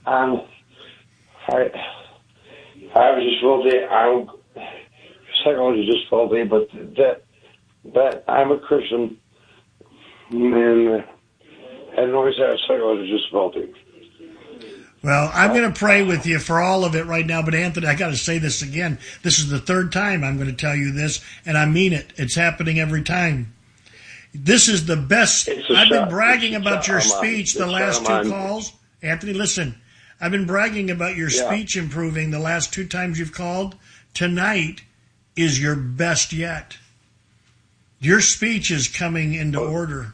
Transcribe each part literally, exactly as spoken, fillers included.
I'm, I, I was disability. I'm psychology disability, but that that I'm a Christian and I don't always have psychology disability. Well, I'm going to pray with you for all of it right now, but Anthony, I got to say this again. This is the third time I'm going to tell you this, and I mean it. It's happening every time. This is the best. I've been bragging about your speech the last two calls. Anthony, listen. I've been bragging about your Yeah. speech improving the last two times you've called. Tonight is your best yet. Your speech is coming into order.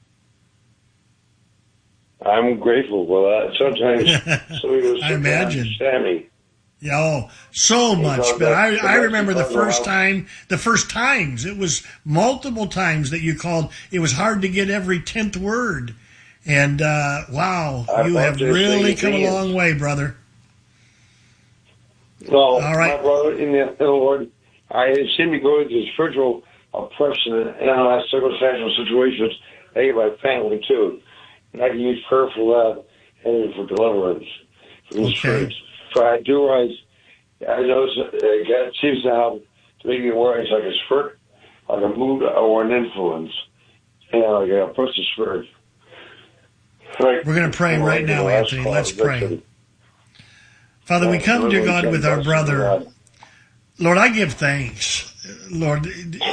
I'm grateful for that. Sometimes somebody I imagine. understand me. Yeah, oh, so much. know, But I, that's- I remember the that's first how- time, the first times, it was multiple times that you called. It was hard to get every tenth word. And, uh, wow, I you have thought this really thing come a is- long way, brother. No, All right. my brother in the, in the Lord, I seem to go into spiritual oppression and uh, circumstantial situations. I get my family too. And I can use prayer for that and for deliverance from the Okay. spirits. So I do rise. I notice uh, God seems now to make me aware it's like a spirit, like a mood or an influence. You know, like a person's spirit. Like, We're going to pray right now, Anthony. Let's pray. Father, we come, dear God, with our brother. Lord, I give thanks. Lord,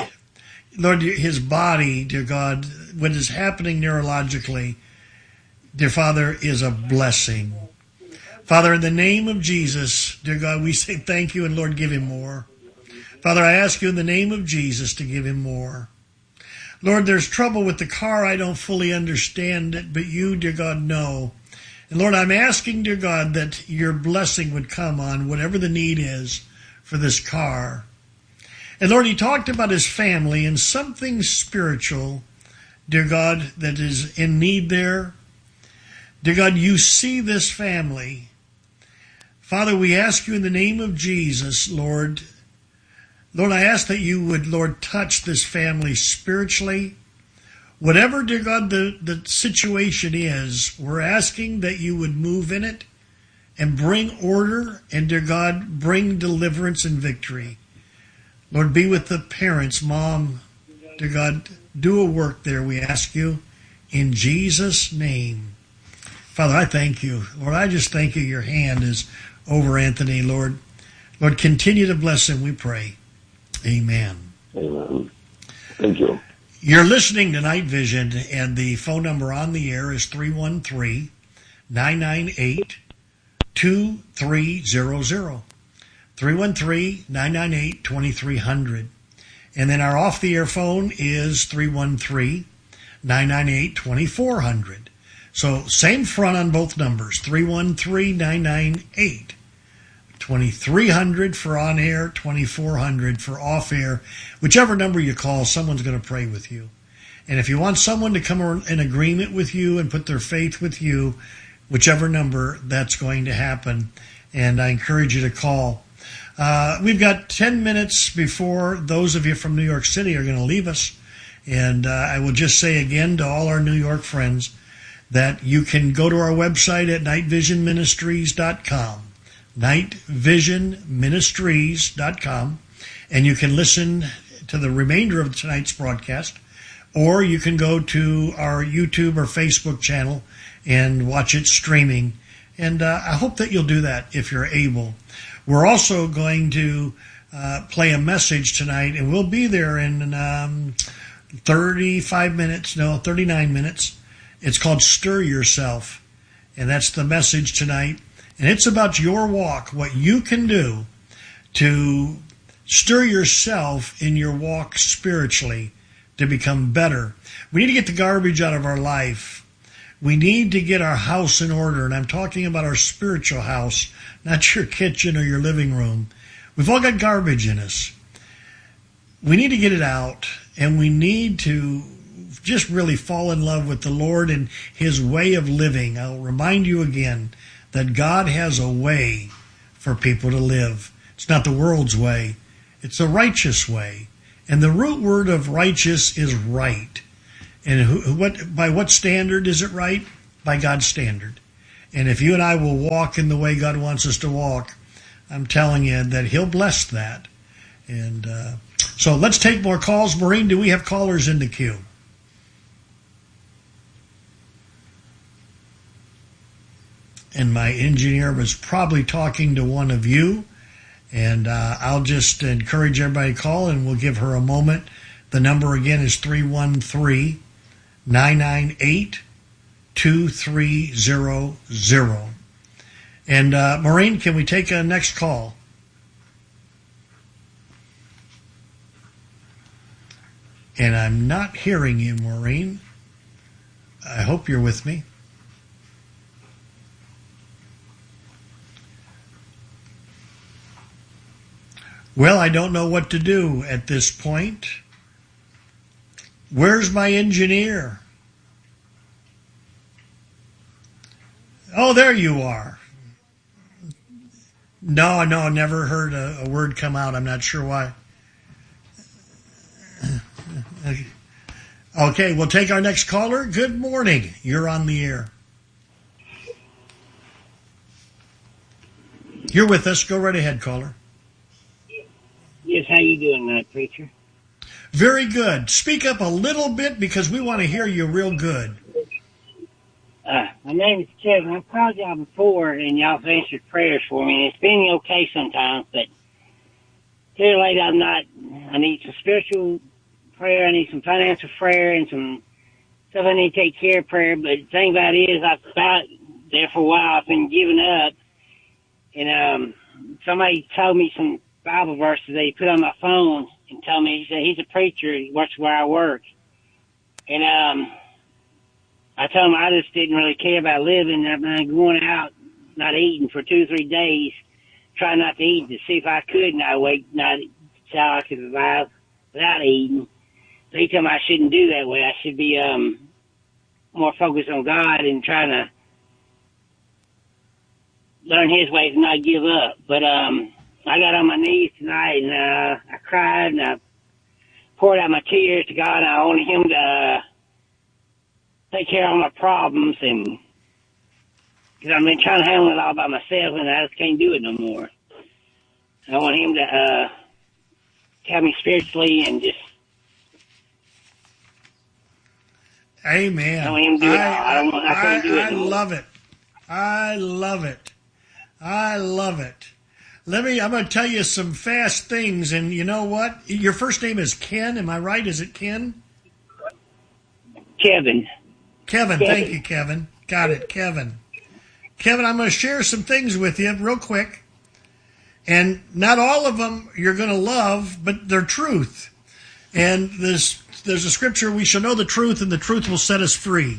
Lord, his body, dear God, what is happening neurologically, dear Father, is a blessing. Father, in the name of Jesus, dear God, we say thank you, and Lord, give him more. Father, I ask you in the name of Jesus to give him more. Lord, there's trouble with the car. I don't fully understand it, but you, dear God, know. And Lord, I'm asking, dear God, that your blessing would come on whatever the need is for this car. And Lord, he talked about his family and something spiritual, dear God, that is in need there. Dear God, you see this family. Father, we ask you in the name of Jesus, Lord, Lord, I ask that you would, Lord, touch this family spiritually. Whatever, dear God, the, the situation is, we're asking that you would move in it and bring order and, dear God, bring deliverance and victory. Lord, be with the parents, mom, dear God, do a work there, we ask you, in Jesus' name. Father, I thank you. Lord, I just thank you. Your hand is over Anthony, Lord. Lord, continue to bless him, we pray. Amen. Amen. Thank you. You're listening to Night Vision, and the phone number on the air is three one three, nine nine eight, two three zero zero. three one three, nine nine eight, two three zero zero. And then our off-the-air phone is three one three, nine nine eight, two four zero zero. So same front on both numbers, three one three, nine nine eight, two three zero zero for on-air, two four zero zero for off-air. Whichever number you call, someone's going to pray with you. And if you want someone to come in agreement with you and put their faith with you, whichever number, that's going to happen. And I encourage you to call. Uh, we've got ten minutes before those of you from New York City are going to leave us. And uh, I will just say again to all our New York friends that you can go to our website at night vision ministries dot com, night vision ministries dot com, and you can listen to the remainder of tonight's broadcast, or you can go to our YouTube or Facebook channel and watch it streaming. And uh, I hope that you'll do that if you're able. We're also going to uh, play a message tonight, and we'll be there in um, thirty-five minutes, no, thirty-nine minutes. It's called Stir Yourself, and that's the message tonight. And it's about your walk, what you can do to stir yourself in your walk spiritually to become better. We need to get the garbage out of our life. We need to get our house in order, and I'm talking about our spiritual house, not your kitchen or your living room. We've all got garbage in us. We need to get it out, and we need to just really fall in love with the Lord and His way of living. I'll remind you again that God has a way for people to live. It's not the world's way. It's a righteous way. And the root word of righteous is right. And who, what, by what standard is it right? By God's standard. And if you and I will walk in the way God wants us to walk, I'm telling you that he'll bless that. And uh, so let's take more calls. Maureen, do we have callers in the queue? And my engineer was probably talking to one of you. And uh, I'll just encourage everybody to call, and we'll give her a moment. The number again is three one three, nine nine eight, two three zero zero. And uh, Maureen, can we take a next call? And I'm not hearing you, Maureen. I hope you're with me. Well, I don't know what to do at this point. Where's my engineer? Oh, there you are. No, no, never heard a, a word come out. I'm not sure why. Okay, we'll take our next caller. Good morning. You're on the air. You're with us. Go right ahead, caller. Yes, how you doing tonight, preacher? Very good. Speak up a little bit because we want to hear you real good. Uh, my name is Kevin. I've called y'all before, and y'all have answered prayers for me, and it's been okay sometimes, but here lately I'm not. I need some spiritual prayer, I need some financial prayer, and some stuff I need to take care of prayer, but the thing about it is I've about there for a while. I've been giving up, and um, somebody told me some Bible verses they put on my phone and told me, he said, he's a preacher, he works where I work. And um, I told him I just didn't really care about living. I've been going out, not eating for two or three days, trying not to eat to see if I could not wait, not so I could survive without eating. So he told me I shouldn't do that way. I should be um, more focused on God and trying to learn his ways and not give up. But um, I got on my knees tonight, and uh, I cried, and I poured out my tears to God. And I wanted him to uh, take care of all my problems, and because I've been trying to handle it all by myself, and I just can't do it no more. I want him to uh, help me spiritually and just. Amen. I want him to do it all. I don't want. I can't I, do it. I no love more. it. I love it. I love it. Let me, I'm going to tell you some fast things, and you know what? Your first name is Ken, am I right? Is it Ken? Kevin. Kevin, Kevin. Thank you, Kevin. Got it, Kevin. Kevin, I'm going to share some things with you real quick, and not all of them you're going to love, but they're truth. And there's, there's a scripture, we shall know the truth, and the truth will set us free.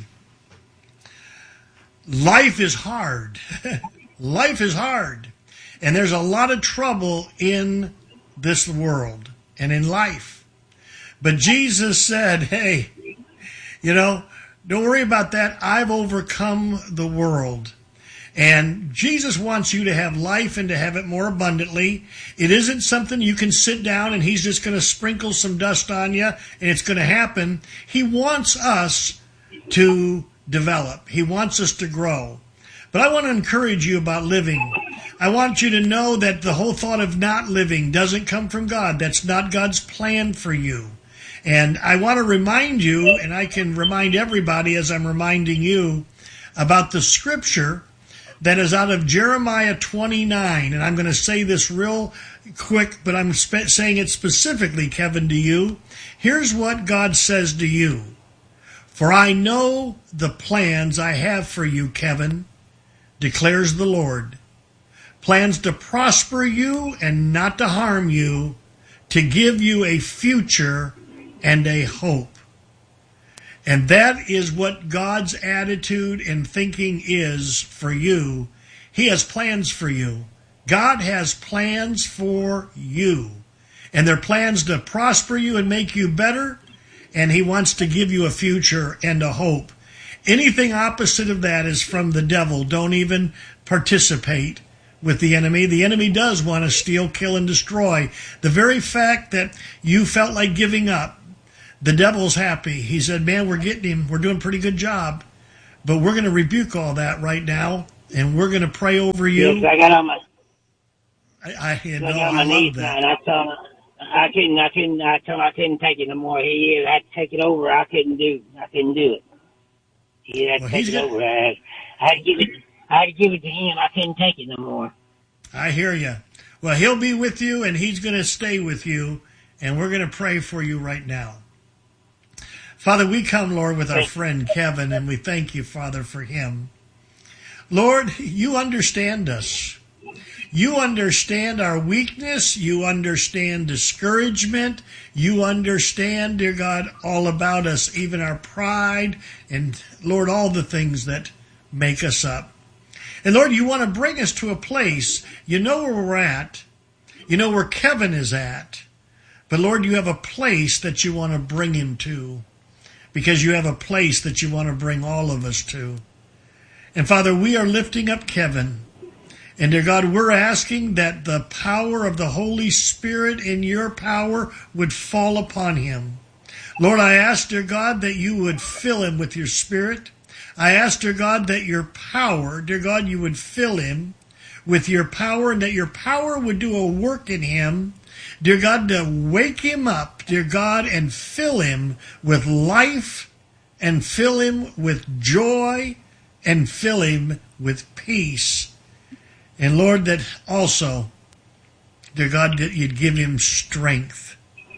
Life is hard. Life is hard. And there's a lot of trouble in this world and in life. But Jesus said, hey, you know, don't worry about that. I've overcome the world. And Jesus wants you to have life and to have it more abundantly. It isn't something you can sit down and he's just going to sprinkle some dust on you and it's going to happen. He wants us to develop. He wants us to grow. But I want to encourage you about living. I want you to know that the whole thought of not living doesn't come from God. That's not God's plan for you. And I want to remind you, and I can remind everybody as I'm reminding you, about the scripture that is out of Jeremiah twenty-nine. And I'm going to say this real quick, but I'm spe- saying it specifically, Kevin, to you. Here's what God says to you. For I know the plans I have for you, Kevin, declares the Lord. Plans to prosper you and not to harm you, to give you a future and a hope. And that is what God's attitude and thinking is for you. He has plans for you. God has plans for you. And they're plans to prosper you and make you better. And he wants to give you a future and a hope. Anything opposite of that is from the devil. Don't even participate with the enemy. The enemy does want to steal, kill, and destroy. The very fact that you felt like giving up, the devil's happy. He said, man, we're getting him. We're doing a pretty good job. But we're going to rebuke all that right now and we're going to pray over you. Yes, I got on my, I, I, you know, I got on my I knees love now, that. and I told him I couldn't, I couldn't, I told him I couldn't take it no more. He had to take it over. I couldn't do, I couldn't do it. He had to Well, take he's it got- over. I had, I had to give it, I had to give it to him. I couldn't take it no more. I hear you. Well, he'll be with you, and he's going to stay with you, and we're going to pray for you right now. Father, we come, Lord, with our friend Kevin, and we thank you, Father, for him. Lord, you understand us. You understand our weakness. You understand discouragement. You understand, dear God, all about us, even our pride, and, Lord, all the things that make us up. And, Lord, you want to bring us to a place, you know where we're at. You know where Kevin is at. But, Lord, you have a place that you want to bring him to, because you have a place that you want to bring all of us to. And, Father, we are lifting up Kevin. And, dear God, we're asking that the power of the Holy Spirit in your power would fall upon him. Lord, I ask, dear God, that you would fill him with your Spirit. I ask, dear God, that your power, dear God, you would fill him with your power, and that your power would do a work in him, dear God, to wake him up, dear God, and fill him with life, and fill him with joy, and fill him with peace. And Lord, that also, dear God, that you'd give him strength.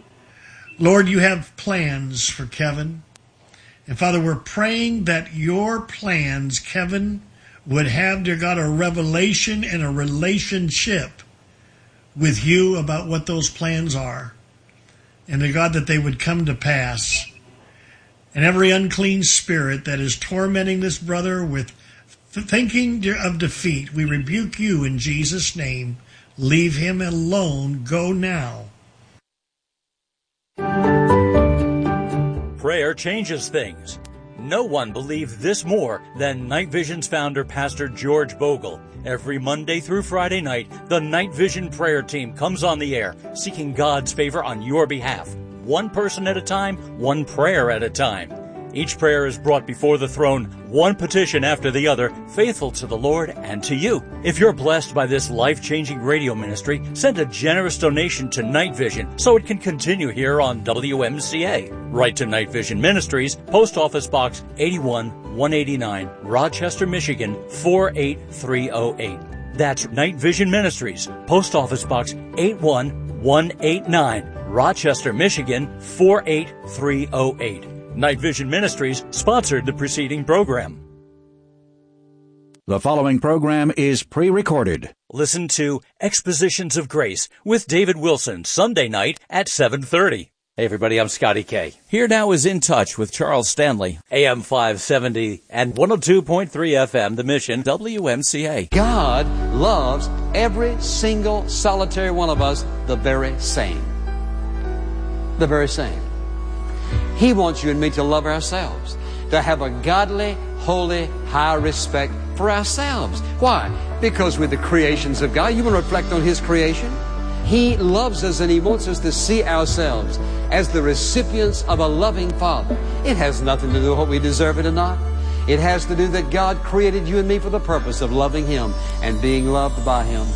Lord, you have plans for Kevin. And Father, we're praying that your plans, Kevin, would have, dear God, a revelation and a relationship with you about what those plans are. And, dear God, that they would come to pass. And every unclean spirit that is tormenting this brother with thinking of defeat, we rebuke you in Jesus' name. Leave him alone. Go now. Prayer changes things. No one believed this more than Night Vision's founder, Pastor George Bogle. Every Monday through Friday night, the Night Vision prayer team comes on the air, seeking God's favor on your behalf. One person at a time, one prayer at a time. Each prayer is brought before the throne, one petition after the other, faithful to the Lord and to you. If you're blessed by this life-changing radio ministry, send a generous donation to Night Vision so it can continue here on W M C A. Write to Night Vision Ministries, Post Office Box eighty-one one eighty-nine, Rochester, Michigan four eight three oh eight. That's Night Vision Ministries, Post Office Box eighty-one one eighty-nine, Rochester, Michigan four eight three oh eight. Night Vision Ministries sponsored the preceding program. The following program is pre-recorded. Listen to Expositions of Grace with David Wilson, Sunday night at seven thirty. Hey everybody, I'm Scotty K. Here now is In Touch with Charles Stanley, A M five seventy and one oh two point three F M, The Mission, W M C A. God loves every single solitary one of us the very same. The very same. He wants you and me to love ourselves, to have a godly, holy, high respect for ourselves. Why? Because we're the creations of God. You want to reflect on His creation? He loves us and He wants us to see ourselves as the recipients of a loving Father. It has nothing to do with what we deserve it or not. It has to do that God created you and me for the purpose of loving Him and being loved by Him.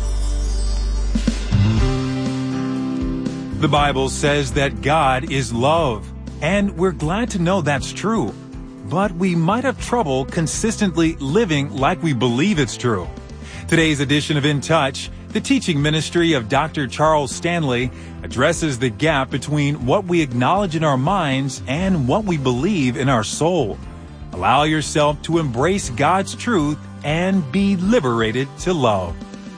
The Bible says that God is love. And we're glad to know that's true. But we might have trouble consistently living like we believe it's true. Today's edition of In Touch, the teaching ministry of Doctor Charles Stanley, addresses the gap between what we acknowledge in our minds and what we believe in our soul. Allow yourself to embrace God's truth and be liberated to love.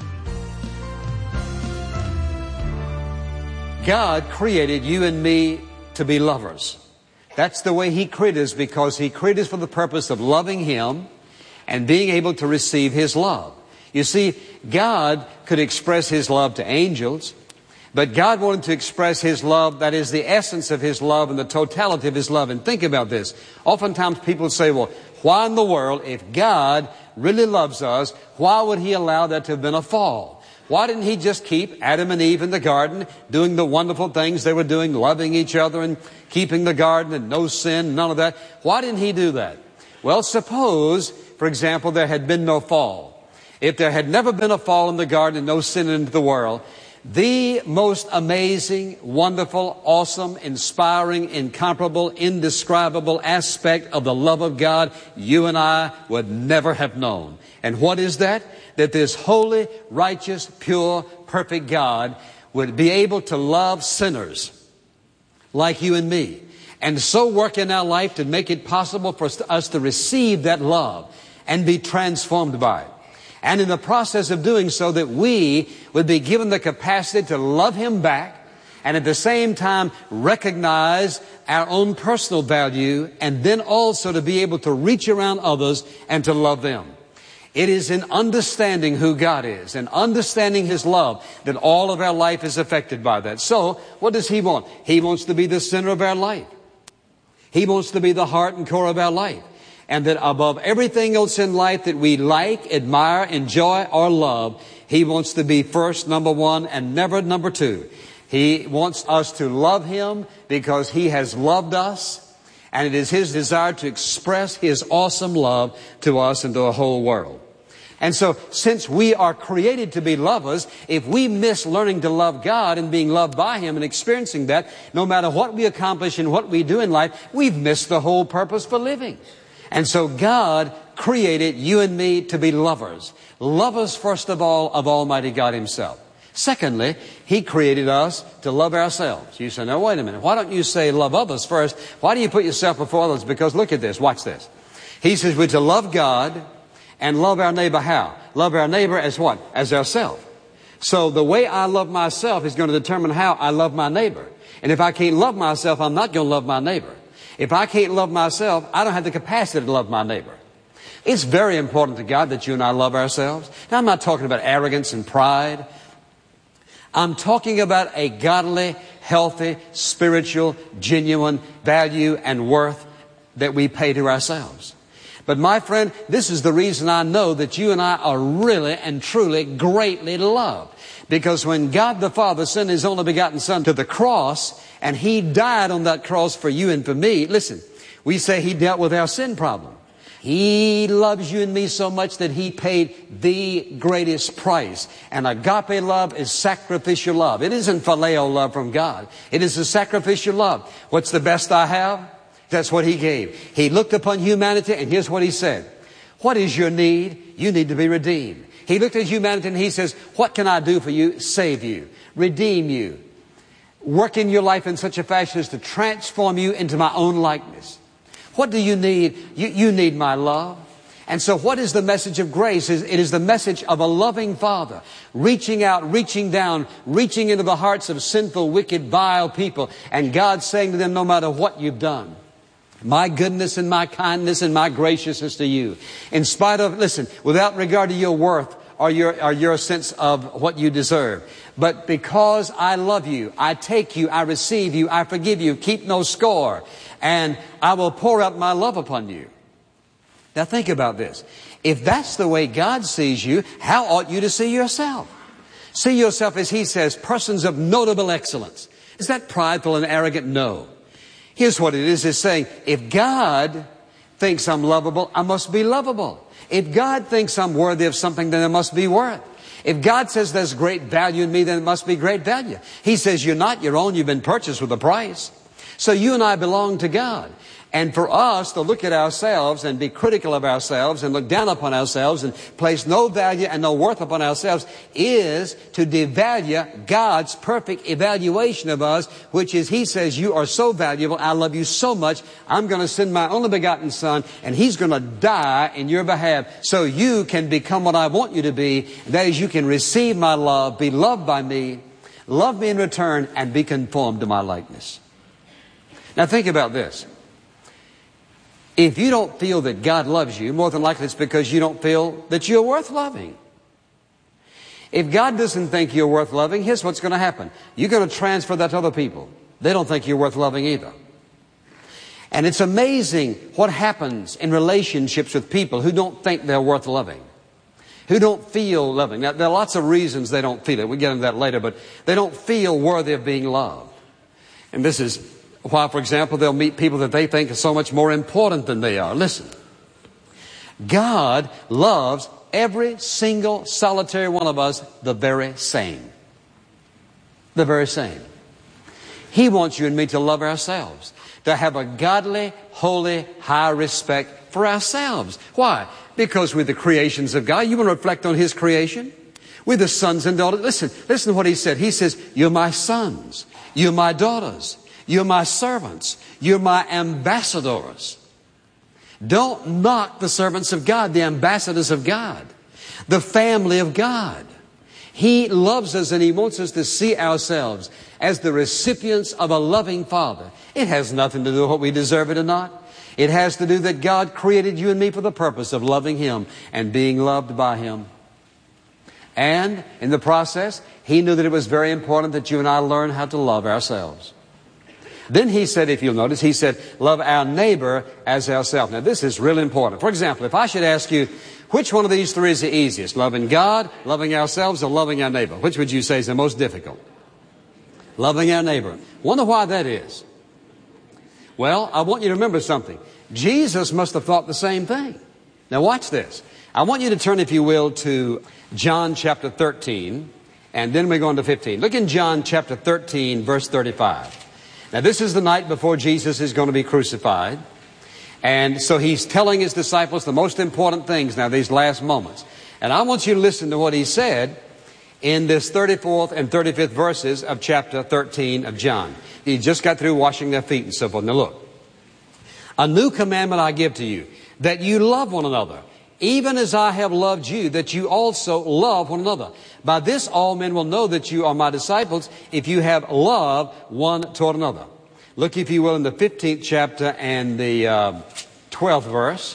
God created you and me to be lovers. That's the way He created us, because He created us for the purpose of loving Him and being able to receive His love. You see, God could express His love to angels, but God wanted to express His love, that is the essence of His love and the totality of His love. And think about this. Oftentimes people say, well, why in the world, if God really loves us, why would He allow there to have been a fall? Why didn't He just keep Adam and Eve in the garden, doing the wonderful things they were doing, loving each other and keeping the garden and no sin, none of that? Why didn't He do that? Well, suppose, for example, there had been no fall. if there had never been a fall in the garden and no sin into the world, the most amazing, wonderful, awesome, inspiring, incomparable, indescribable aspect of the love of God you and I would never have known. And what is that? That this holy, righteous, pure, perfect God would be able to love sinners like you and me, and so work in our life to make it possible for us to receive that love and be transformed by it. And in the process of doing so, that we would be given the capacity to love Him back, and at the same time recognize our own personal value, and then also to be able to reach around others and to love them. It is in understanding who God is and understanding His love that all of our life is affected by that. So, what does He want? He wants to be the center of our life. He wants to be the heart and core of our life. And that above everything else in life that we like, admire, enjoy, or love, He wants to be first, number one, and never number two. He wants us to love Him because He has loved us. And it is His desire to express His awesome love to us and to the whole world. And so, since we are created to be lovers, if we miss learning to love God and being loved by Him and experiencing that, no matter what we accomplish and what we do in life, we've missed the whole purpose for living. And so God created you and me to be lovers. Lovers, first of all, of Almighty God Himself. Secondly, He created us to love ourselves. You say, now wait a minute, why don't you say love others first? Why do you put yourself before others? Because look at this, watch this. He says we're to love God and love our neighbor how? Love our neighbor as what? As ourselves. So the way I love myself is going to determine how I love my neighbor. And if I can't love myself, I'm not going to love my neighbor. If I can't love myself, I don't have the capacity to love my neighbor. It's very important to God that you and I love ourselves. Now, I'm not talking about arrogance and pride. I'm talking about a godly, healthy, spiritual, genuine value and worth that we pay to ourselves. But my friend, this is the reason I know that you and I are really and truly greatly loved. Because when God the Father sent His only begotten Son to the cross, and He died on that cross for you and for me, listen, we say He dealt with our sin problem. He loves you and me so much that He paid the greatest price. And agape love is sacrificial love. It isn't phileo love from God. It is a sacrificial love. What's the best I have? That's what He gave. He looked upon humanity, and here's what He said. What is your need? You need to be redeemed. He looked at humanity and He says, what can I do for you? Save you. Redeem you. Work in your life in such a fashion as to transform you into my own likeness. What do you need? You, you need my love. And so what is the message of grace? It is the message of a loving Father reaching out, reaching down, reaching into the hearts of sinful, wicked, vile people. And God saying to them, no matter what you've done, my goodness and my kindness and my graciousness to you, in spite of, listen, without regard to your worth or your, or your sense of what you deserve, but because I love you, I take you, I receive you, I forgive you, keep no score, and I will pour out my love upon you. Now think about this. If that's the way God sees you, how ought you to see yourself? See yourself, as He says, persons of notable excellence. Is that prideful and arrogant? No. Here's what it is. It's saying, if God thinks I'm lovable, I must be lovable. If God thinks I'm worthy of something, then it must be worth. If God says there's great value in me, then it must be great value. He says you're not your own, you've been purchased with a price. So you and I belong to God. And for us to look at ourselves and be critical of ourselves and look down upon ourselves and place no value and no worth upon ourselves is to devalue God's perfect evaluation of us, which is He says, you are so valuable, I love you so much, I'm going to send my only begotten Son, and He's going to die in your behalf so you can become what I want you to be. That is, you can receive my love, be loved by me, love me in return, and be conformed to my likeness. Now think about this. If you don't feel that God loves you, more than likely it's because you don't feel that you're worth loving. If God doesn't think you're worth loving, here's what's going to happen. You're going to transfer that to other people. They don't think you're worth loving either. And it's amazing what happens in relationships with people who don't think they're worth loving, who don't feel loving. Now, there are lots of reasons they don't feel it. We'll get into that later, but they don't feel worthy of being loved. And this is why, for example, they'll meet people that they think are so much more important than they are. Listen, God loves every single solitary one of us the very same. The very same. He wants you and me to love ourselves, to have a godly, holy, high respect for ourselves. Why? Because we're the creations of God. You want to reflect on His creation? We're the sons and daughters. Listen, listen to what He said. He says, you're my sons. You're my daughters. You're my servants. You're my ambassadors. Don't knock the servants of God, the ambassadors of God, the family of God. He loves us and He wants us to see ourselves as the recipients of a loving Father. It has nothing to do with what we deserve it or not. It has to do that God created you and me for the purpose of loving Him and being loved by Him. And in the process, He knew that it was very important that you and I learn how to love ourselves. Then He said, if you'll notice, He said, love our neighbor as ourselves. Now, this is really important. For example, if I should ask you, which one of these three is the easiest? Loving God, loving ourselves, or loving our neighbor? Which would you say is the most difficult? Loving our neighbor. Wonder why that is. Well, I want you to remember something. Jesus must have thought the same thing. Now, watch this. I want you to turn, if you will, to John chapter thirteen, and then we're going to fifteen. Look in John chapter thirteen, verse thirty-five. Now, this is the night before Jesus is going to be crucified. And so He's telling His disciples the most important things now, these last moments. And I want you to listen to what He said in this thirty-fourth and thirty-fifth verses of chapter thirteen of John. He just got through washing their feet and so forth. Now look. A new commandment I give to you, that you love one another, even as I have loved you, that you also love one another. By this all men will know that you are my disciples, if you have love one toward another. Look, if you will, in the fifteenth chapter and the uh, twelfth verse.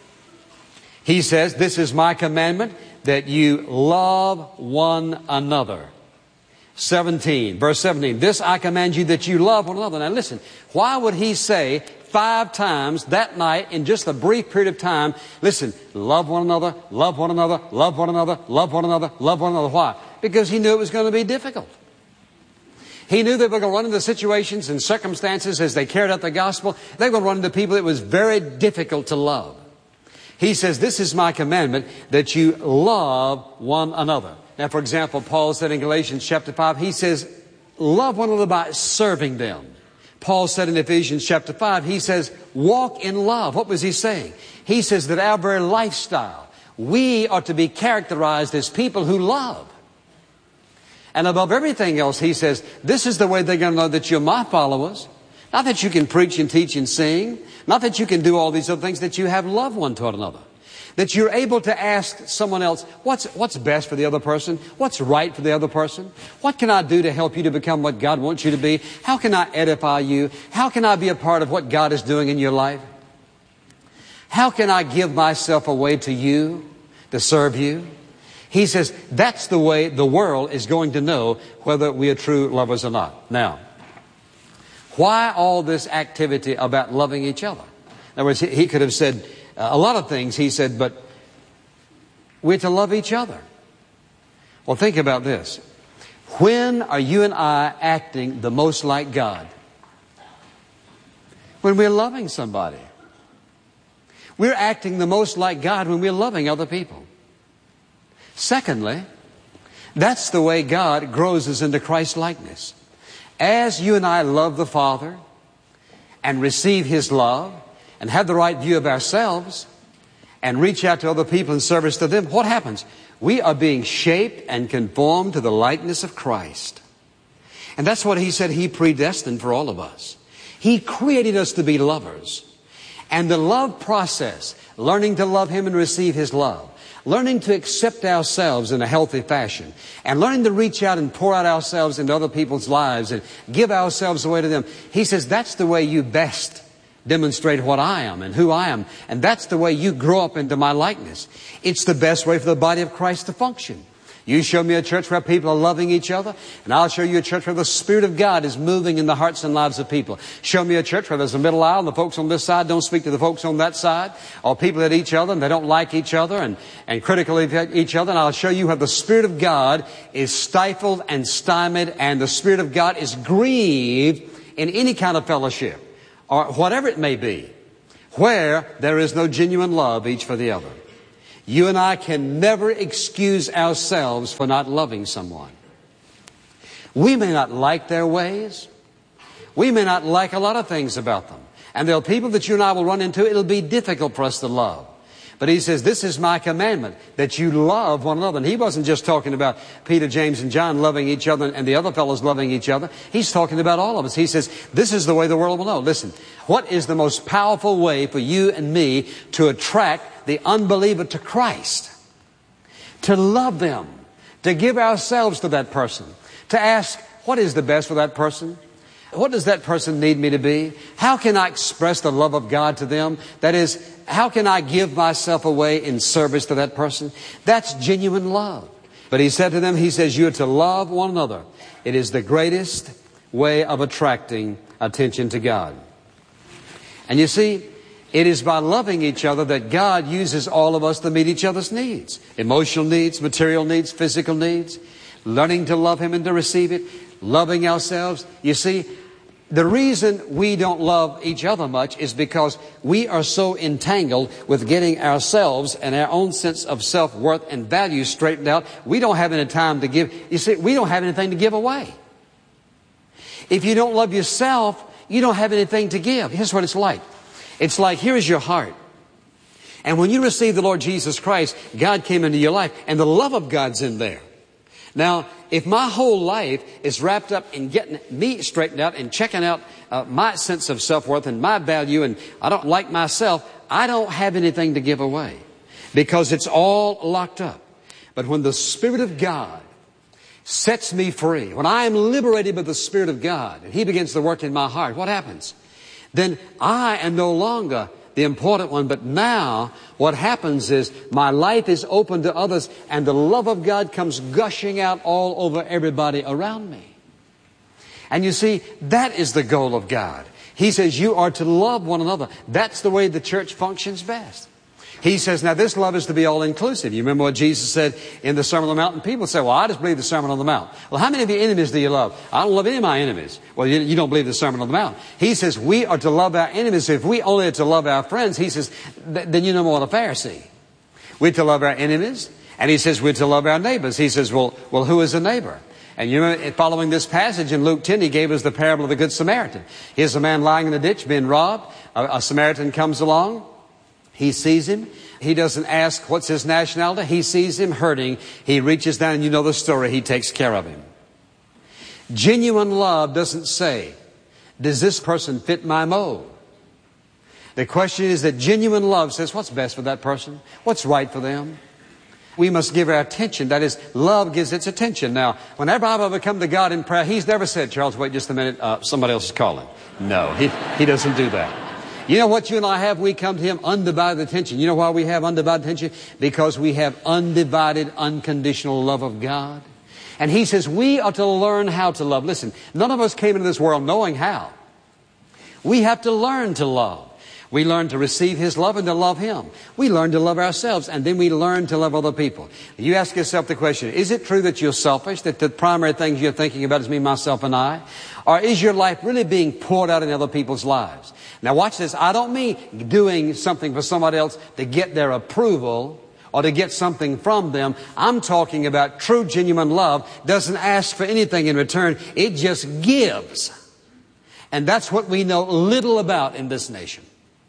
He says, this is my commandment, that you love one another. seventeen, verse seventeen. This I command you, that you love one another. Now listen, why would He say five times that night in just a brief period of time, listen, love one another, love one another, love one another, love one another, love one another? Why? Because He knew it was going to be difficult. He knew they were going to run into situations and circumstances as they carried out the gospel. They were going to run into people it was very difficult to love. He says, this is my commandment, that you love one another. Now, for example, Paul said in Galatians chapter five, he says, love one another by serving them. Paul said in Ephesians chapter five, he says, walk in love. What was he saying? He says that our very lifestyle, we are to be characterized as people who love. And above everything else, he says, this is the way they're going to know that you're my followers. Not that you can preach and teach and sing. Not that you can do all these other things, that you have love one toward another. That you're able to ask someone else, what's, what's best for the other person? What's right for the other person? What can I do to help you to become what God wants you to be? How can I edify you? How can I be a part of what God is doing in your life? How can I give myself away to you to serve you? He says that's the way the world is going to know whether we are true lovers or not. Now, why all this activity about loving each other? In other words, he could have said uh, a lot of things. He said, but we're to love each other. Well, think about this. When are you and I acting the most like God? When we're loving somebody. We're acting the most like God when we're loving other people. Secondly, that's the way God grows us into Christ likeness. As you and I love the Father and receive His love and have the right view of ourselves and reach out to other people in service to them, what happens? We are being shaped and conformed to the likeness of Christ. And that's what He said He predestined for all of us. He created us to be lovers. And the love process, learning to love Him and receive His love, learning to accept ourselves in a healthy fashion, and learning to reach out and pour out ourselves into other people's lives and give ourselves away to them. He says that's the way you best demonstrate what I am and who I am. And that's the way you grow up into my likeness. It's the best way for the body of Christ to function. You show me a church where people are loving each other, and I'll show you a church where the Spirit of God is moving in the hearts and lives of people. Show me a church where there's a middle aisle and the folks on this side don't speak to the folks on that side, or people at each other and they don't like each other and, and critical of each other. And I'll show you how the Spirit of God is stifled and stymied, and the Spirit of God is grieved in any kind of fellowship, or whatever it may be, where there is no genuine love each for the other. You and I can never excuse ourselves for not loving someone. We may not like their ways. We may not like a lot of things about them. And there are people that you and I will run into. It'll be difficult for us to love. But he says, this is my commandment, that you love one another. And he wasn't just talking about Peter, James, and John loving each other and the other fellows loving each other. He's talking about all of us. He says, this is the way the world will know. Listen, what is the most powerful way for you and me to attract the unbeliever to Christ? To love them. To give ourselves to that person. To ask, what is the best for that person? What does that person need me to be? How can I express the love of God to them? That is, how can I give myself away in service to that person? That's genuine love. But he said to them, he says, you are to love one another. It is the greatest way of attracting attention to God. And you see, it is by loving each other that God uses all of us to meet each other's needs. Emotional needs, material needs, physical needs. Learning to love Him and to receive it. Loving ourselves. You see, the reason we don't love each other much is because we are so entangled with getting ourselves and our own sense of self-worth and value straightened out. We don't have any time to give. You see, we don't have anything to give away. If you don't love yourself, you don't have anything to give. Here's what it's like. It's like, here is your heart. And when you receive the Lord Jesus Christ, God came into your life and the love of God's in there. Now, if my whole life is wrapped up in getting me straightened out and checking out uh, my sense of self-worth and my value, and I don't like myself, I don't have anything to give away because it's all locked up. But when the Spirit of God sets me free, when I am liberated by the Spirit of God and He begins to work in my heart, what happens? Then I am no longer the important one, but now what happens is my life is open to others and the love of God comes gushing out all over everybody around me. And you see, that is the goal of God. He says you are to love one another. That's the way the church functions best. He says, now this love is to be all-inclusive. You remember what Jesus said in the Sermon on the Mount? And people say, well, I just believe the Sermon on the Mount. Well, how many of your enemies do you love? I don't love any of my enemies. Well, you, you don't believe the Sermon on the Mount. He says, we are to love our enemies. If we only are to love our friends, he says, th- then you're no more than a Pharisee. We're to love our enemies. And he says, we're to love our neighbors. He says, well, well, who is a neighbor? And you remember, following this passage in Luke ten, he gave us the parable of the Good Samaritan. Here's a man lying in the ditch, being robbed. A, a Samaritan comes along. He sees him. He doesn't ask what's his nationality. He sees him hurting. He reaches down, and you know the story. He takes care of him. Genuine love doesn't say, does this person fit my mold? The question is that genuine love says, what's best for that person? What's right for them? We must give our attention. That is, love gives its attention. Now, whenever I've ever come to God in prayer, He's never said, Charles, wait just a minute, uh, somebody else is calling. No, He, he doesn't do that. You know what you and I have? We come to Him undivided attention. You know why we have undivided attention? Because we have undivided, unconditional love of God. And He says we are to learn how to love. Listen, none of us came into this world knowing how. We have to learn to love. We learn to receive His love and to love Him. We learn to love ourselves, and then we learn to love other people. You ask yourself the question, is it true that you're selfish, that the primary things you're thinking about is me, myself, and I? Or is your life really being poured out in other people's lives? Now watch this. I don't mean doing something for somebody else to get their approval or to get something from them. I'm talking about true, genuine love doesn't ask for anything in return. It just gives. And that's what we know little about in this nation.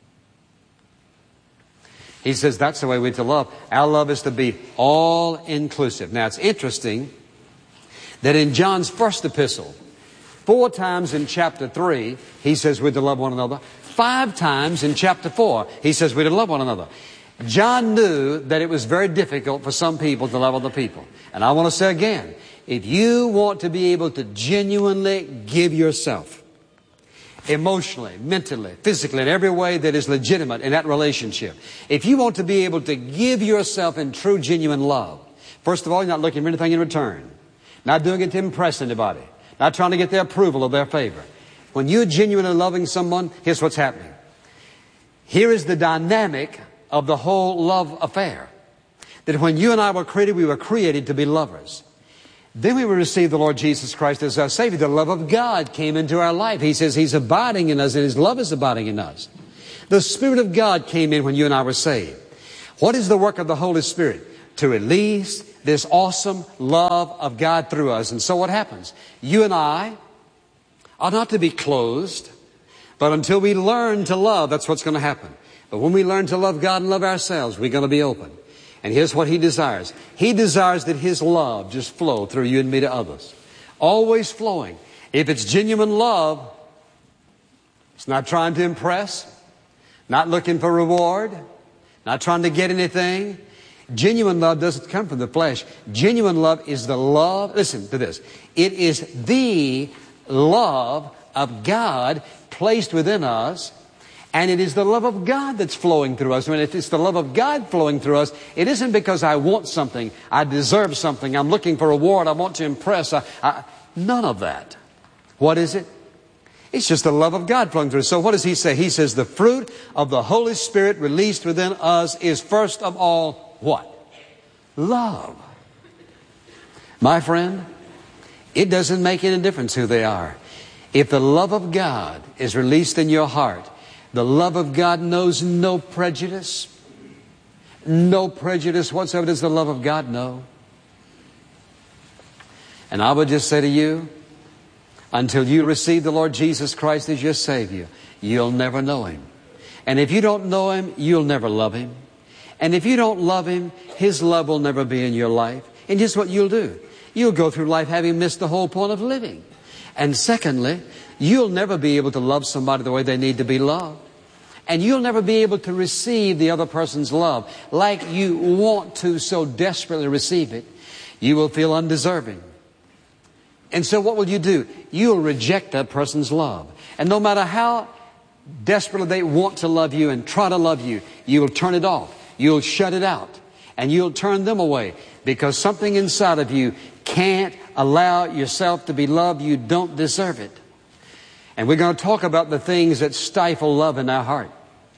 He says that's the way we're to love. Our love is to be all-inclusive. Now, it's interesting that in John's first epistle, four times in chapter three, he says we're to love one another. Five times in chapter four, he says we're to love one another. John knew that it was very difficult for some people to love other people. And I want to say again, if you want to be able to genuinely give yourself, emotionally, mentally, physically, in every way that is legitimate in that relationship. If you want to be able to give yourself in true, genuine love, first of all, you're not looking for anything in return. Not doing it to impress anybody. Not trying to get their approval or their favor. When you're genuinely loving someone, here's what's happening. Here is the dynamic of the whole love affair. That when you and I were created, we were created to be lovers. Then we will receive the Lord Jesus Christ as our Savior. The love of God came into our life. He says He's abiding in us and His love is abiding in us. The Spirit of God came in when you and I were saved. What is the work of the Holy Spirit? To release this awesome love of God through us. And so what happens? You and I are not to be closed, but until we learn to love, that's what's going to happen. But when we learn to love God and love ourselves, we're going to be open. And here's what He desires. He desires that His love just flow through you and me to others. Always flowing. If it's genuine love, it's not trying to impress, not looking for reward, not trying to get anything. Genuine love doesn't come from the flesh. Genuine love is the love, listen to this, it is the love of God placed within us, and it is the love of God that's flowing through us. I mean, if it's the love of God flowing through us, it isn't because I want something, I deserve something, I'm looking for a reward, I want to impress. I, I, none of that. What is it? It's just the love of God flowing through us. So what does He say? He says the fruit of the Holy Spirit released within us is first of all what? Love. My friend, it doesn't make any difference who they are. If the love of God is released in your heart, the love of God knows no prejudice. No prejudice whatsoever. Does the love of God know? And I would just say to you, until you receive the Lord Jesus Christ as your Savior, you'll never know Him. And if you don't know Him, you'll never love Him. And if you don't love Him, His love will never be in your life. And here's what you'll do. You'll go through life having missed the whole point of living. And secondly, you'll never be able to love somebody the way they need to be loved. And you'll never be able to receive the other person's love like you want to so desperately receive it. You will feel undeserving. And so what will you do? You'll reject that person's love. And no matter how desperately they want to love you and try to love you, you'll turn it off. You'll shut it out. And you'll turn them away because something inside of you can't allow yourself to be loved. You don't deserve it. And we're going to talk about the things that stifle love in our heart.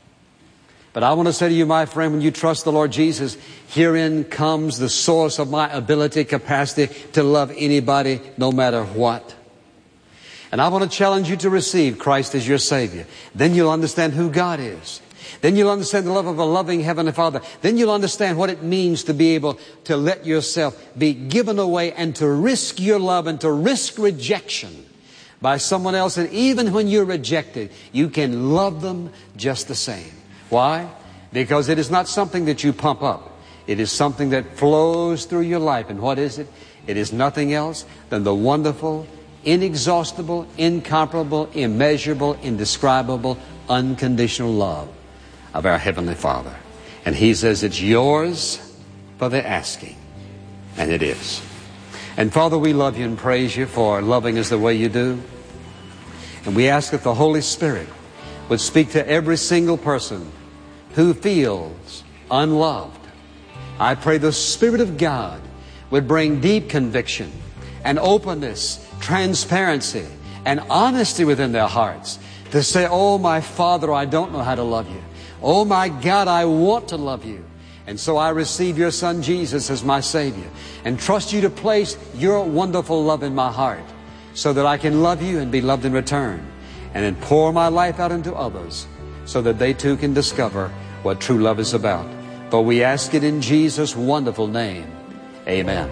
But I want to say to you, my friend, when you trust the Lord Jesus, herein comes the source of my ability, capacity to love anybody, no matter what. And I want to challenge you to receive Christ as your Savior. Then you'll understand who God is. Then you'll understand the love of a loving Heavenly Father. Then you'll understand what it means to be able to let yourself be given away and to risk your love and to risk rejection by someone else. And even when you're rejected, you can love them just the same. Why? Because it is not something that you pump up. It is something that flows through your life. And what is it? It is nothing else than the wonderful, inexhaustible, incomparable, immeasurable, indescribable, unconditional love of our Heavenly Father. And He says it's yours for the asking. And it is. And Father, we love You and praise You for loving us the way You do. And we ask that the Holy Spirit would speak to every single person who feels unloved. I pray the Spirit of God would bring deep conviction and openness, transparency, and honesty within their hearts to say, oh, my Father, I don't know how to love You. Oh, my God, I want to love You. And so I receive Your Son Jesus as my Savior and trust You to place Your wonderful love in my heart so that I can love You and be loved in return, and then pour my life out into others so that they too can discover what true love is about. For we ask it in Jesus' wonderful name. Amen.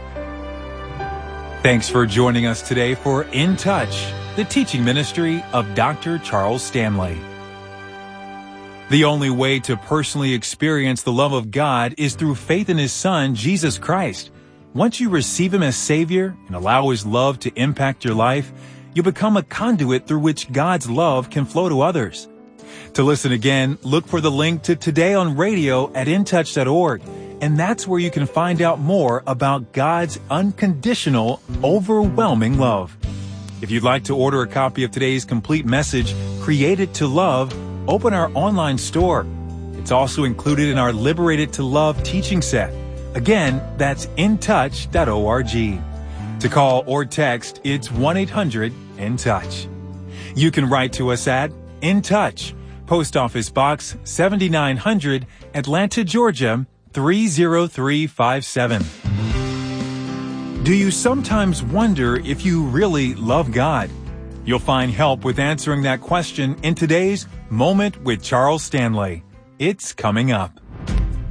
Thanks for joining us today for In Touch, the teaching ministry of Doctor Charles Stanley. The only way to personally experience the love of God is through faith in His Son, Jesus Christ. Once you receive Him as Savior and allow His love to impact your life, you become a conduit through which God's love can flow to others. To listen again, look for the link to Today on Radio at in touch dot org, and that's where you can find out more about God's unconditional, overwhelming love. If you'd like to order a copy of today's complete message, Created to Love, open our online store. It's also included in our Liberated to Love teaching set. Again, that's in touch dot org. To call or text, it's one eight hundred in touch. You can write to us at In Touch, Post Office Box seventy-nine hundred, Atlanta, Georgia, three zero three five seven. Do you sometimes wonder if you really love God? You'll find help with answering that question in today's Moment with Charles Stanley. It's coming up.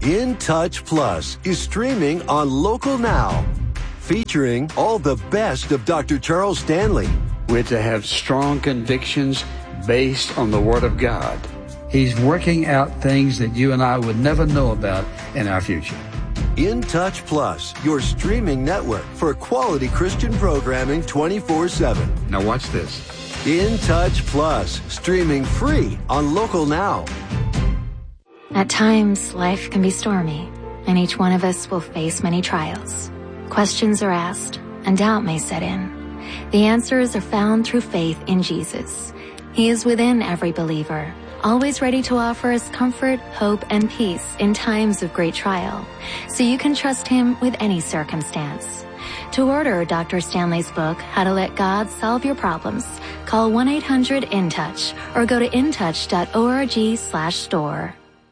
In Touch Plus is streaming on Local Now, featuring all the best of Doctor Charles Stanley. We're to have strong convictions based on the Word of God. He's working out things that you and I would never know about in our future. In Touch Plus, your streaming network for quality Christian programming twenty-four seven. Now watch this. In Touch Plus, streaming free on Local Now. At times, life can be stormy, and each one of us will face many trials. Questions are asked, and doubt may set in. The answers are found through faith in Jesus. He is within every believer, always ready to offer us comfort, hope, and peace in times of great trial, so you can trust Him with any circumstance. To order Doctor Stanley's book, How to Let God Solve Your Problems, call one eight hundred in touch or go to intouch dot org slash store.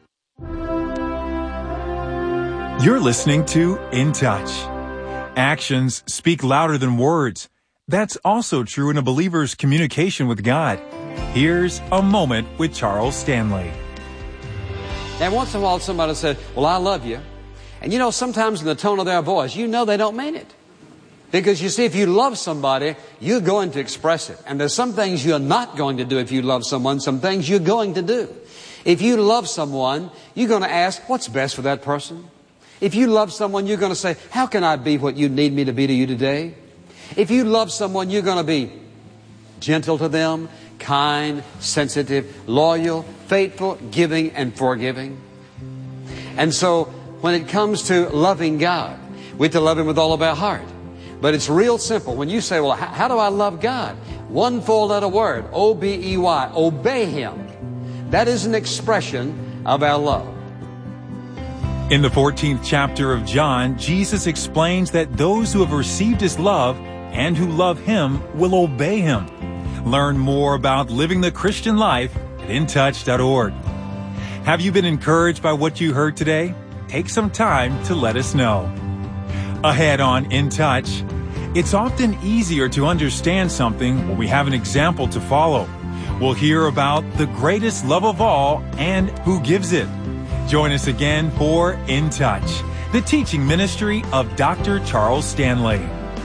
You're listening to In Touch. Actions speak louder than words. That's also true in a believer's communication with God. Here's a moment with Charles Stanley. And once in a while somebody said, well, I love you. And you know, sometimes in the tone of their voice, you know they don't mean it. Because you see, if you love somebody, you're going to express it. And there's some things you're not going to do if you love someone, some things you're going to do. If you love someone, you're going to ask, what's best for that person? If you love someone, you're going to say, how can I be what you need me to be to you today? If you love someone, you're going to be gentle to them, kind, sensitive, loyal, faithful, giving, and forgiving. And so, when it comes to loving God, we have to love Him with all of our heart. But it's real simple. When you say, well, how, how do I love God? One four-letter word, O B E Y, obey Him. That is an expression of our love. In the fourteenth chapter of John, Jesus explains that those who have received His love and who love Him will obey Him. Learn more about living the Christian life at in touch dot org. Have you been encouraged by what you heard today? Take some time to let us know. Ahead on In Touch, it's often easier to understand something when we have an example to follow. We'll hear about the greatest love of all and who gives it. Join us again for In Touch, the teaching ministry of Doctor Charles Stanley.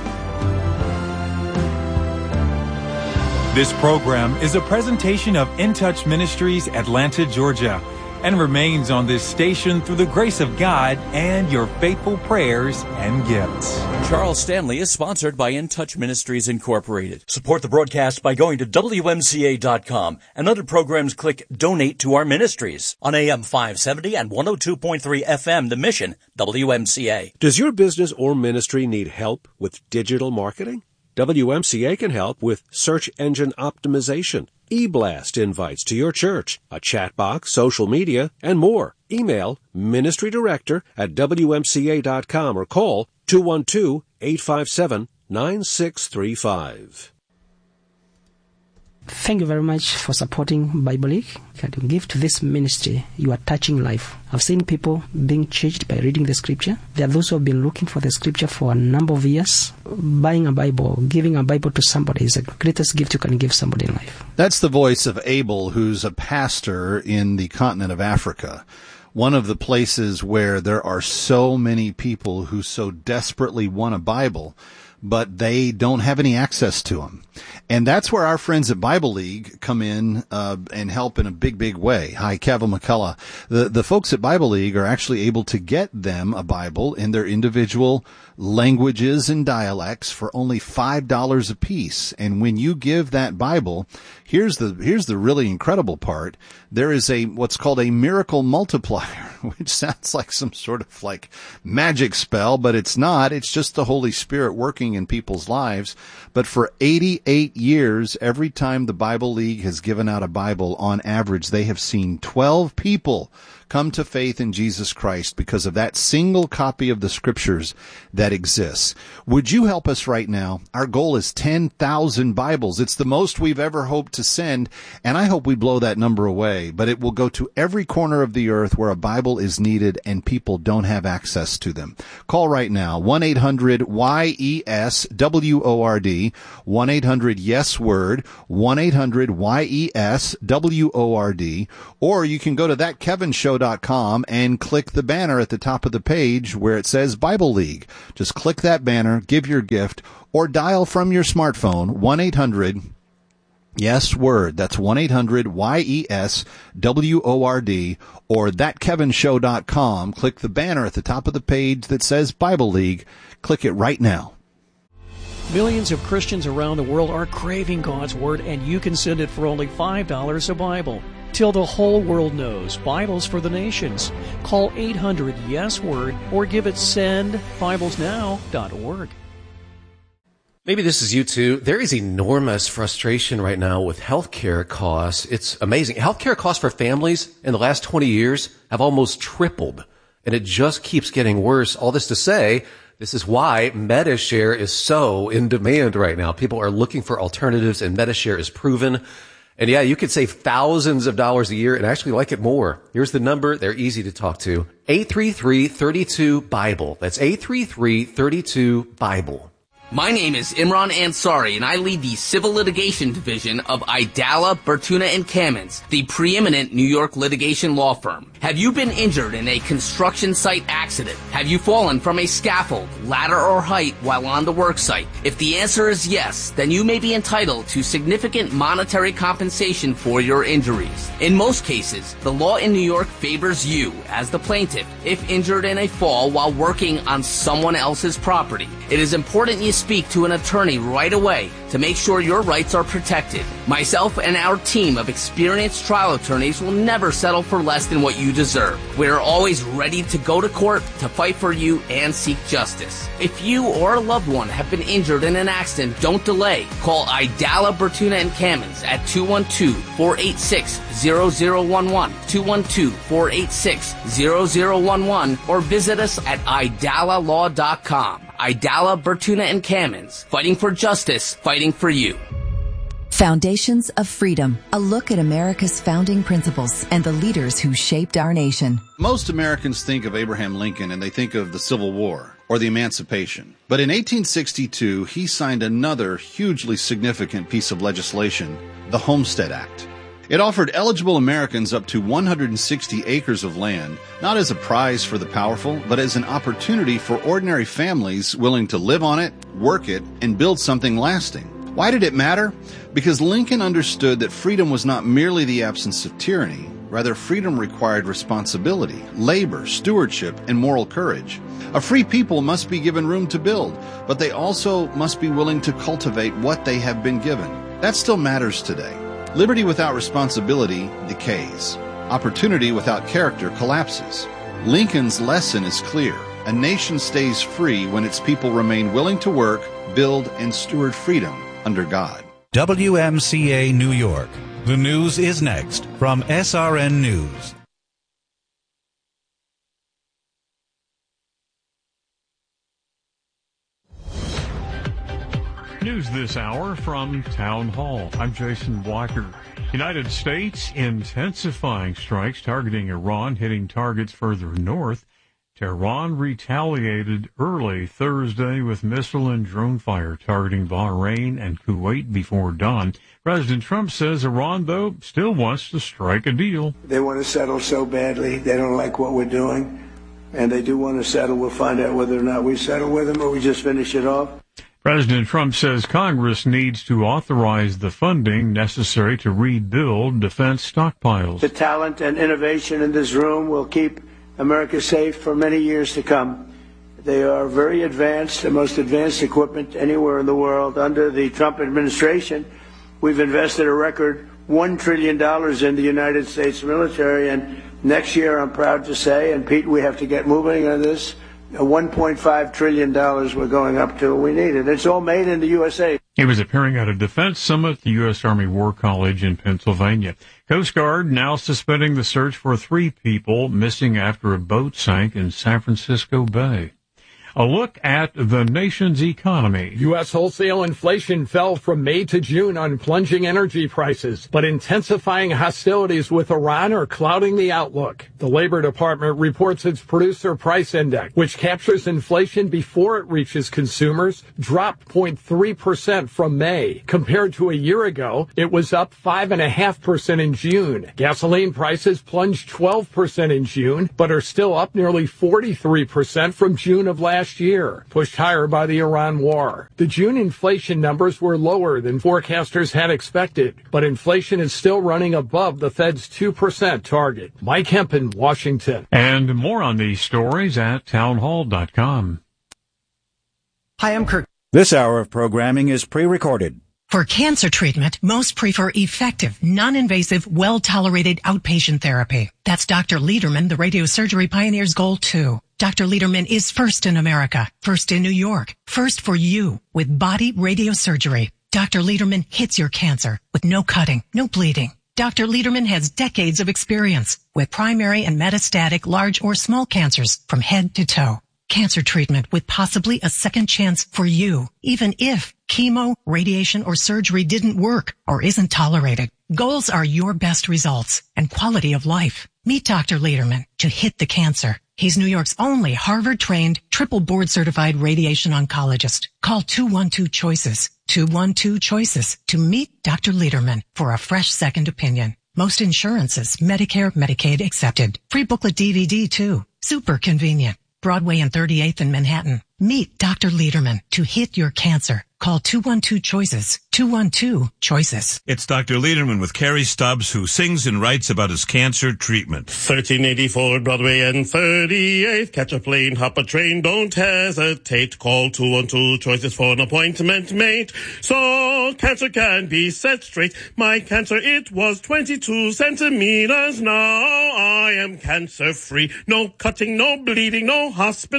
This program is a presentation of In Touch Ministries, Atlanta, Georgia, and remains on this station through the grace of God and your faithful prayers and gifts. Charles Stanley is sponsored by In Touch Ministries, Incorporated. Support the broadcast by going to W M C A dot com, and under programs click Donate to Our Ministries. On A M five seventy and one oh two point three F M, The Mission, W M C A. Does your business or ministry need help with digital marketing? W M C A can help with search engine optimization, e-blast invites to your church, a chat box, social media, and more. Email ministry director at W M C A dot com or call two one two, eight five seven, nine six three five. Thank you very much for supporting Bible League. Can you give to this ministry? You are touching life. I've seen people being changed by reading the scripture. There are those who have been looking for the scripture for a number of years. Buying a Bible, giving a Bible to somebody is the greatest gift you can give somebody in life. That's the voice of Abel, who's a pastor in the continent of Africa. One of the places where there are so many people who so desperately want a Bible, but they don't have any access to them. And that's where our friends at Bible League come in uh, and help in a big, big way. Hi, Kevin McCullough. The, the folks at Bible League are actually able to get them a Bible in their individual languages and dialects for only five dollars a piece. And when you give that Bible, here's the here's the really incredible part. There is a what's called a miracle multiplier, which sounds like some sort of like magic spell, but it's not. It's just the Holy Spirit working in people's lives. But for eighty-eight years, every time the Bible League has given out a Bible, on average, they have seen twelve people come to faith in Jesus Christ because of that single copy of the Scriptures that exists. Would you help us right now? Our goal is ten thousand Bibles. It's the most we've ever hoped to send, and I hope we blow that number away. But it will go to every corner of the earth where a Bible is needed and people don't have access to them. Call right now, one eight hundred Y E S W O R D, one eight hundred YES WORD, one eight hundred Y E S W O R D, or you can go to that kevin show dot com and click the banner at the top of the page where it says Bible League. Just click that banner, give your gift, or dial from your smartphone one eight hundred Yes, word. That's one eight hundred Y E S W O R D or that kevin show dot com. Click the banner at the top of the page that says Bible League. Click it right now. Millions of Christians around the world are craving God's Word, and you can send it for only five dollars a Bible. Till the whole world knows, Bibles for the nations. Call eight hundred yes word or give it send bibles now dot org. Maybe this is you too. There is enormous frustration right now with healthcare costs. It's amazing. Healthcare costs for families in the last twenty years have almost tripled, and it just keeps getting worse. All this to say, this is why Medi-Share is so in demand right now. People are looking for alternatives, and Medi-Share is proven. And yeah, you could save thousands of dollars a year and actually like it more. Here's the number. They're easy to talk to. eight three three, three two, Bible. That's eight three three, three two, Bible. My name is Imran Ansari, and I lead the Civil Litigation Division of Idala, Bertuna, and Kamins, the preeminent New York litigation law firm. Have you been injured in a construction site accident? Have you fallen from a scaffold, ladder, or height while on the work site? If the answer is yes, then you may be entitled to significant monetary compensation for your injuries. In most cases, the law in New York favors you as the plaintiff if injured in a fall while working on someone else's property. It is important you speak to an attorney right away to make sure your rights are protected. Myself and our team of experienced trial attorneys will never settle for less than what you deserve. We're always ready to go to court to fight for you and seek justice. If you or a loved one have been injured in an accident, don't delay. Call Idala, Bertuna, and Kamins at two one two, four eight six, zero zero one one, two one two, four eight six, zero zero one one, or visit us at idala law dot com. Idala, Bertuna, and Kamins, fighting for justice, fighting for you. Foundations of Freedom, a look at America's founding principles and the leaders who shaped our nation. Most Americans think of Abraham Lincoln and they think of the Civil War or the Emancipation. But in eighteen sixty-two, he signed another hugely significant piece of legislation, the Homestead Act. It offered eligible Americans up to one hundred sixty acres of land, not as a prize for the powerful, but as an opportunity for ordinary families willing to live on it, work it, and build something lasting. Why did it matter? Because Lincoln understood that freedom was not merely the absence of tyranny. Rather, freedom required responsibility, labor, stewardship, and moral courage. A free people must be given room to build, but they also must be willing to cultivate what they have been given. That still matters today. Liberty without responsibility decays. Opportunity without character collapses. Lincoln's lesson is clear. A nation stays free when its people remain willing to work, build, and steward freedom under God. W M C A New York. The news is next from S R N News. News this hour from Town Hall. I'm Jason Walker. United States intensifying strikes targeting Iran, hitting targets further north. Tehran retaliated early Thursday with missile and drone fire targeting Bahrain and Kuwait before dawn. President Trump says Iran, though, still wants to strike a deal. They want to settle so badly. They don't like what we're doing. And they do want to settle. We'll find out whether or not we settle with them or we just finish it off. President Trump says Congress needs to authorize the funding necessary to rebuild defense stockpiles. The talent and innovation in this room will keep America safe for many years to come. They are very advanced, the most advanced equipment anywhere in the world. Under the Trump administration, we've invested a record one trillion dollars in the United States military, and next year, I'm proud to say, and Pete, we have to get moving on this, one point five trillion dollars we're going up to. We need it. It's all made in the U S A. He was appearing at a defense summit at the U S Army War College in Pennsylvania. Coast Guard now suspending the search for three people missing after a boat sank in San Francisco Bay. A look at the nation's economy. U S wholesale inflation fell from May to June on plunging energy prices, but intensifying hostilities with Iran are clouding the outlook. The Labor Department reports its producer price index, which captures inflation before it reaches consumers, dropped zero point three percent from May. Compared to a year ago, it was up five point five percent in June. Gasoline prices plunged twelve percent in June, but are still up nearly forty-three percent from June of last year, pushed higher by the Iran war. The June inflation numbers were lower than forecasters had expected, but inflation is still running above the Fed's two percent target. Mike Hempen, Washington. And more on these stories at townhall dot com. Hi, I'm Kirk. This hour of programming is pre-recorded. For cancer treatment, most prefer effective, non-invasive, well-tolerated outpatient therapy. That's Doctor Lederman, the radiosurgery pioneer's goal, too. Doctor Lederman is first in America, first in New York, first for you with body radiosurgery. Doctor Lederman hits your cancer with no cutting, no bleeding. Doctor Lederman has decades of experience with primary and metastatic large or small cancers from head to toe. Cancer treatment with possibly a second chance for you, even if chemo, radiation, or surgery didn't work or isn't tolerated. Goals are your best results and quality of life. Meet Doctor Lederman to hit the cancer. He's New York's only Harvard-trained, triple board-certified radiation oncologist. Call two one two CHOICES, two one two CHOICES to meet Doctor Lederman for a fresh second opinion. Most insurances, Medicare, Medicaid accepted. Free booklet D V D too. Super convenient. Broadway and thirty-eighth in Manhattan. Meet Doctor Lederman to hit your cancer. Call two one two CHOICES, two one two CHOICES. It's Doctor Lederman with Carrie Stubbs, who sings and writes about his cancer treatment. thirteen eighty-four Broadway and thirty-eighth. Catch a plane, hop a train, don't hesitate. Call two one two CHOICES for an appointment made. So cancer can be set straight. My cancer, it was twenty-two centimeters. Now I am cancer free. No cutting, no bleeding, no hospital.